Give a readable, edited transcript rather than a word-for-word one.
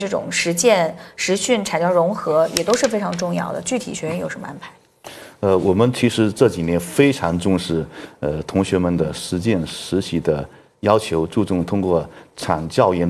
这种实践、实训、产教融合也都是非常重要的。具体学员有什么安排？ 我们其实这几年非常重视同学们的实践实习的要求，注重通过产教研